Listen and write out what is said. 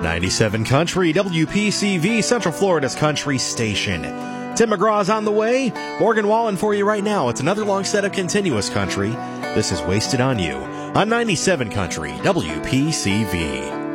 97 Country, WPCV, Central Florida's country station. Tim McGraw's on the way. Morgan Wallen for you right now. It's another long set of continuous country. This is Wasted on You on 97 Country, WPCV.